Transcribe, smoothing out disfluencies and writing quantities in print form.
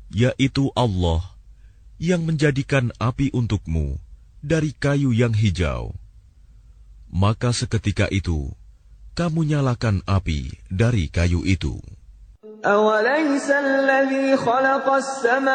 yaitu Allah yang menjadikan api untukmu dari kayu yang hijau. Maka seketika itu, kamu nyalakan api dari kayu itu. أَوَلَيْسَ الَّذِي خَلَقَ السَّمَاوَاتِ